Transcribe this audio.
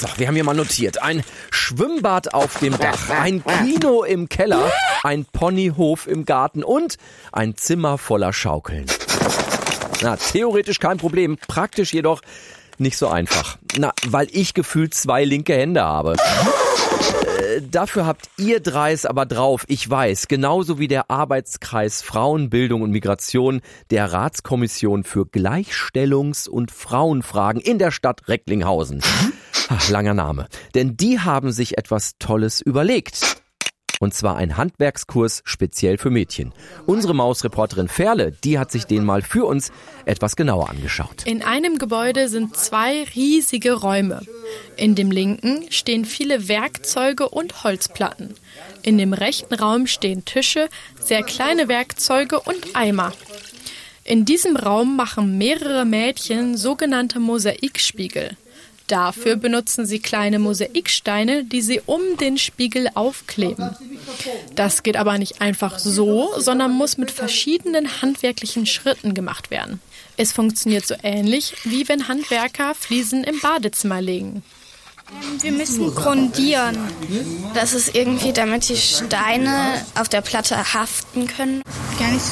So, wir haben hier mal notiert. Ein Schwimmbad auf dem Dach, ein Kino im Keller, ein Ponyhof im Garten und ein Zimmer voller Schaukeln. Na, theoretisch kein Problem, praktisch jedoch nicht so einfach. Na, weil ich gefühlt 2 linke Hände habe. Dafür habt ihr 3 es aber drauf, ich weiß, genauso wie der Arbeitskreis Frauenbildung und Migration der Ratskommission für Gleichstellungs- und Frauenfragen in der Stadt Recklinghausen. Ach, langer Name. Denn die haben sich etwas Tolles überlegt. Und zwar ein Handwerkskurs speziell für Mädchen. Unsere Mausreporterin Ferle, die hat sich den mal für uns etwas genauer angeschaut. In einem Gebäude sind 2 riesige Räume. In dem linken stehen viele Werkzeuge und Holzplatten. In dem rechten Raum stehen Tische, sehr kleine Werkzeuge und Eimer. In diesem Raum machen mehrere Mädchen sogenannte Mosaikspiegel. Dafür benutzen sie kleine Mosaiksteine, die sie um den Spiegel aufkleben. Das geht aber nicht einfach so, sondern muss mit verschiedenen handwerklichen Schritten gemacht werden. Es funktioniert so ähnlich, wie wenn Handwerker Fliesen im Badezimmer legen. Wir müssen grundieren. Das ist irgendwie, damit die Steine auf der Platte haften können. Gar nicht